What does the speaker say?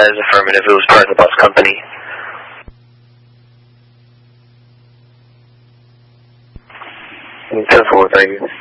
That is affirmative. It was part of the bus company. Ten-4, thank you.